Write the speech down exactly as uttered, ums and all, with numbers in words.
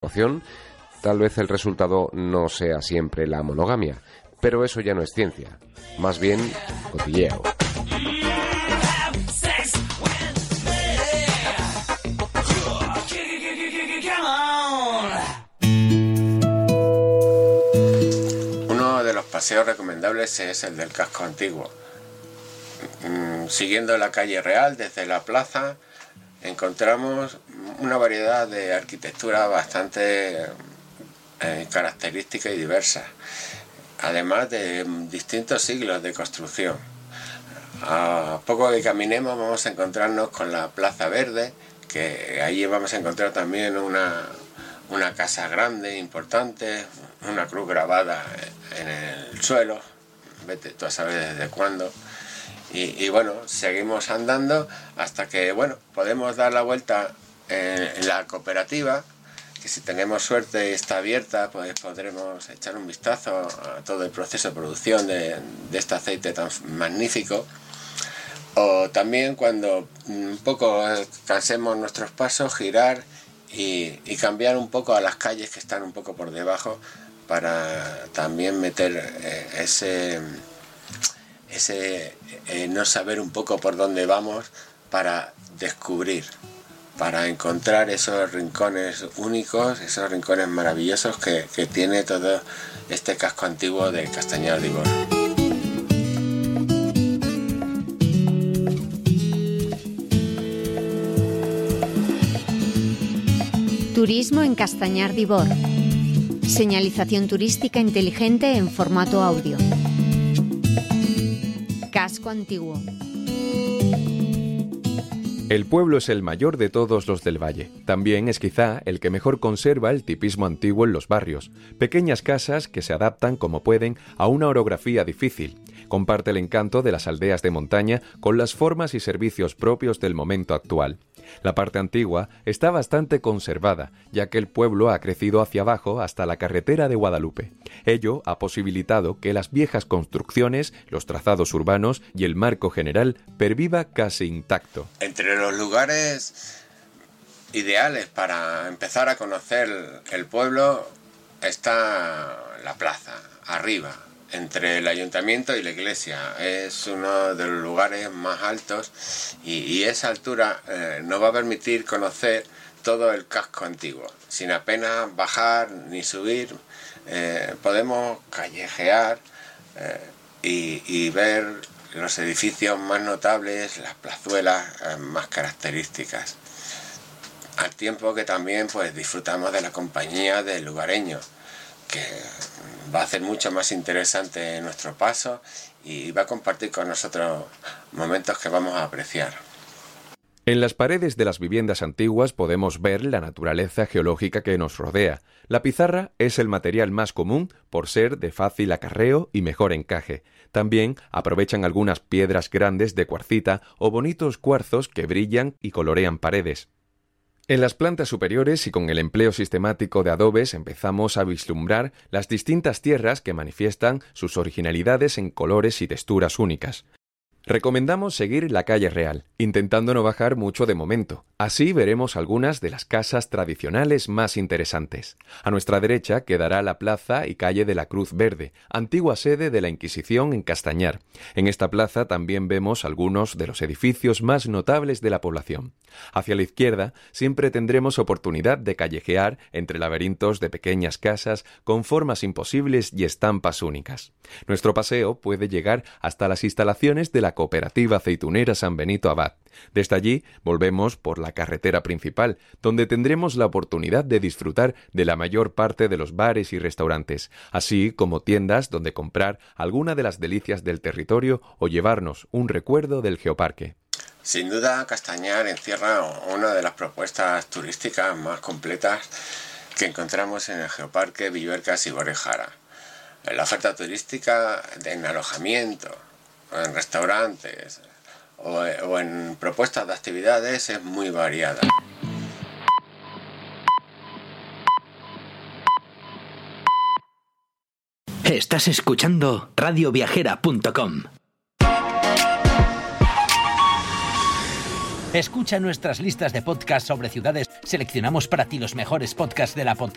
proporción, tal vez el resultado no sea siempre la monogamia, pero eso ya no es ciencia, más bien cotilleo. Uno de los paseos recomendables es el del casco antiguo. Siguiendo la calle real desde la plaza encontramos una variedad de arquitectura bastante eh, característica y diversa, además de distintos siglos de construcción. A poco que caminemos vamos a encontrarnos con la Plaza Verde, que allí vamos a encontrar también una, una casa grande, importante, una cruz grabada en el suelo, vete tú a saber desde cuándo. Y, y bueno, seguimos andando hasta que, bueno, podemos dar la vuelta en, en la cooperativa, que si tenemos suerte y está abierta, pues podremos echar un vistazo a todo el proceso de producción de, de este aceite tan magnífico. O también cuando un poco cansemos nuestros pasos, girar y, y cambiar un poco a las calles que están un poco por debajo para también meter eh, ese... ese eh, no saber un poco por dónde vamos para descubrir, para encontrar esos rincones únicos, esos rincones maravillosos que, que tiene todo este casco antiguo de Castañar de Ibor. Turismo en Castañar de Ibor. Señalización turística inteligente en formato audio. Casco antiguo. El pueblo es el mayor de todos los del valle. También es quizá el que mejor conserva el tipismo antiguo en los barrios. Pequeñas casas que se adaptan como pueden a una orografía difícil. Comparte el encanto de las aldeas de montaña con las formas y servicios propios del momento actual. La parte antigua está bastante conservada, ya que el pueblo ha crecido hacia abajo hasta la carretera de Guadalupe. Ello ha posibilitado que las viejas construcciones, los trazados urbanos y el marco general perviva casi intacto. Entre los lugares ideales para empezar a conocer el pueblo está la plaza, arriba, entre el ayuntamiento y la iglesia. Es uno de los lugares más altos y, y esa altura eh, nos va a permitir conocer todo el casco antiguo. Sin apenas bajar ni subir, eh, podemos callejear eh, y, y ver los edificios más notables, las plazuelas eh, más características. Al tiempo que también pues disfrutamos de la compañía del lugareño, que va a hacer mucho más interesante nuestro paso y va a compartir con nosotros momentos que vamos a apreciar. En las paredes de las viviendas antiguas podemos ver la naturaleza geológica que nos rodea. La pizarra es el material más común por ser de fácil acarreo y mejor encaje. También aprovechan algunas piedras grandes de cuarcita o bonitos cuarzos que brillan y colorean paredes. En las plantas superiores y con el empleo sistemático de adobes empezamos a vislumbrar las distintas tierras que manifiestan sus originalidades en colores y texturas únicas. Recomendamos seguir la calle real, intentando no bajar mucho de momento. Así veremos algunas de las casas tradicionales más interesantes. A nuestra derecha quedará la plaza y calle de la Cruz Verde, antigua sede de la Inquisición en Castañar. En esta plaza también vemos algunos de los edificios más notables de la población. Hacia la izquierda siempre tendremos oportunidad de callejear entre laberintos de pequeñas casas con formas imposibles y estampas únicas. Nuestro paseo puede llegar hasta las instalaciones de la Cooperativa Aceitunera San Benito Abad. Desde allí volvemos por la carretera principal, donde tendremos la oportunidad de disfrutar de la mayor parte de los bares y restaurantes, así como tiendas donde comprar alguna de las delicias del territorio o llevarnos un recuerdo del geoparque. Sin duda, Castañar encierra una de las propuestas turísticas más completas que encontramos en el geoparque Villuercas y Borejara. La oferta turística en alojamiento, en restaurantes o, o en propuestas de actividades es muy variada. Estás escuchando radio viajera punto com. Escucha nuestras listas de podcasts sobre ciudades. Seleccionamos para ti los mejores podcasts de la podcast